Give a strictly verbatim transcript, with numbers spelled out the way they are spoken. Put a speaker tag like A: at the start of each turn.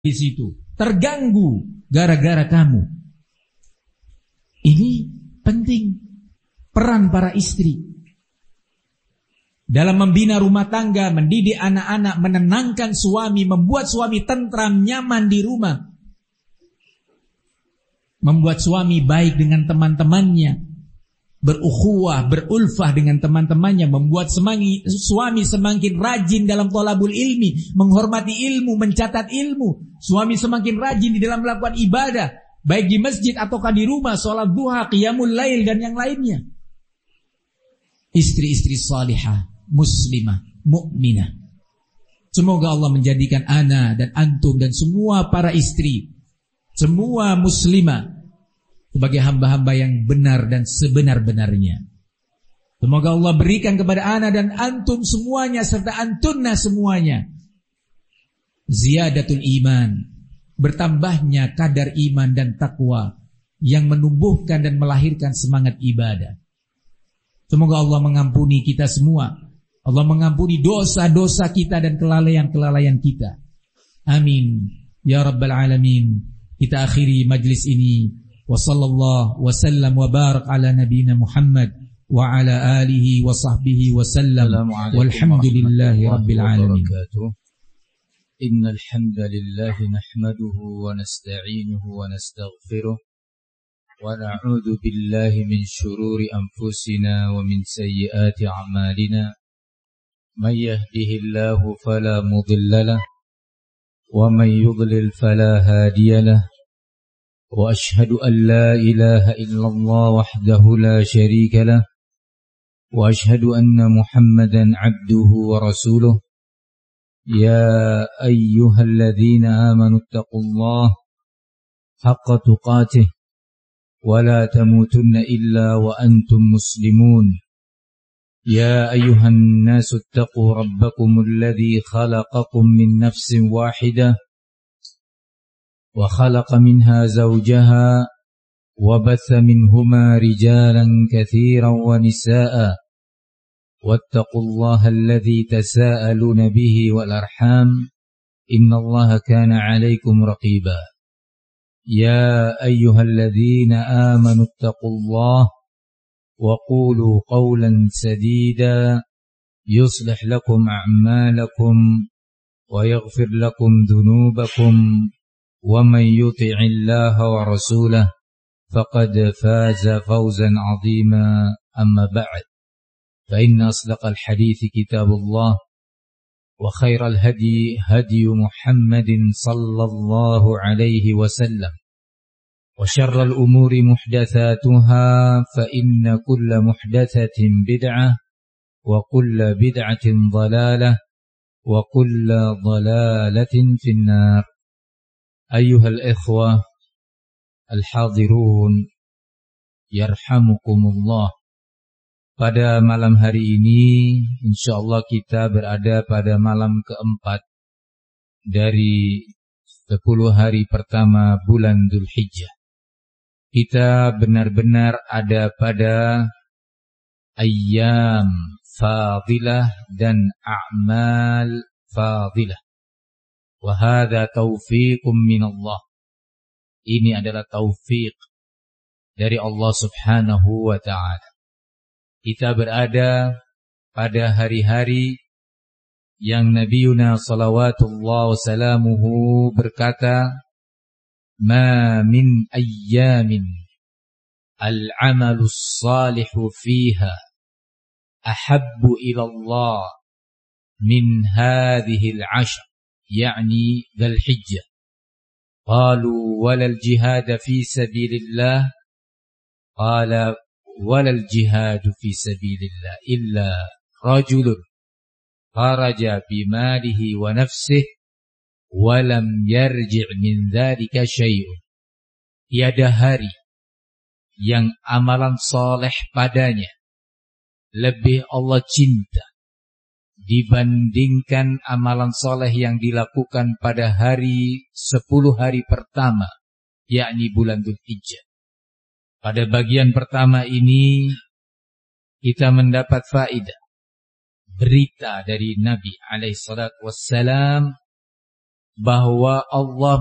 A: di situ, terganggu gara-gara kamu. Ini penting peran para istri dalam membina rumah tangga, mendidik anak-anak, menenangkan suami, membuat suami tentram, nyaman di rumah, membuat suami baik dengan teman-temannya, berukhuwah, berulfah dengan teman-temannya, membuat semangi, suami semakin rajin dalam thalabul ilmi, menghormati ilmu, mencatat ilmu. Suami semakin rajin di dalam melakukan ibadah, baik di masjid ataukah di rumah, sholat duha, qiyamul lail dan yang lainnya. Istri-istri salihah, muslimah, mukminah. Semoga Allah menjadikan ana dan antum dan semua para istri, semua muslimah sebagai hamba-hamba yang benar dan sebenar-benarnya. Semoga Allah berikan kepada ana dan antum semuanya serta antunna semuanya ziyadatul iman, bertambahnya kadar iman dan takwa yang menumbuhkan dan melahirkan semangat ibadah. Semoga Allah mengampuni kita semua. Allah mengampuni dosa-dosa kita dan kelalaian-kelalaian kita. Amin ya rabbal alamin. Kita akhiri majlis ini. Wa sallallahu wa sallam wa barak ala nabiyyina Muhammad wa ala alihi wa sahbihi wa sallam. Walhamdulillahi rabbil alamin.
B: Innal hamdalillah nahmaduhu wa nasta'inuhu wa nastaghfiruh wa na'udzu billahi min shururi anfusina wa min sayyiati a'malina. Man yahdihillahu fala mudilla lahu wa man yudlil fala hadiya lahu. وأشهد أن لا إله إلا الله وحده لا شريك له وأشهد أن محمدا عبده ورسوله يا أيها الذين آمنوا اتقوا الله حق تقاته ولا تموتن إلا وأنتم مسلمون يا أيها الناس اتقوا ربكم الذي خلقكم من نفس واحدة وخلق منها زوجها وبث منهما رجالا كثيرا ونساء واتقوا الله الذي تساءلون به والأرحام إن الله كان عليكم رقيبا يا أيها الذين آمنوا اتقوا الله وقولوا قولا سديدا يصلح لكم أعمالكم ويغفر لكم ذنوبكم ومن يطع الله ورسوله فقد فاز فوزا عظيما أما بعد فإن أصدق الحديث كتاب الله وخير الهدي هدي محمد صلى الله عليه وسلم وشر الأمور محدثاتها فإن كل محدثة بدعة وكل بدعة ضلالة وكل ضلالة في النار. Ayyuhal ikhwah al-hadirun yarhamukumullah. Pada malam hari ini insyaallah kita berada pada malam keempat dari sepuluh hari pertama bulan Dzulhijjah. Kita benar-benar ada pada ayyam fadilah dan a'mal fadilah. Wahada taufiqum minallah. Ini adalah taufik dari Allah subhanahu wa ta'ala. Kita berada pada hari-hari yang Nabiuna salawatullah wasalamuhu berkata, Ma min ayyamin al-amalus salihu fiha ahabbu ilallah min hadhihi al-ashr. يعني ذا الحجة. قالوا ولا الجهاد في سبيل الله قال ولا الجهاد في سبيل الله إلا رجل خرج بماله ونفسه ولم يرجع من ذلك شيء. Tiada hari yang amalan saleh padanya lebih Allah cinta dibandingkan amalan soleh yang dilakukan pada hari sepuluh hari pertama, yakni bulan Dzulhijjah. Pada bagian pertama ini kita mendapat faedah berita dari Nabi alaihi salatu wassalam bahwa Allah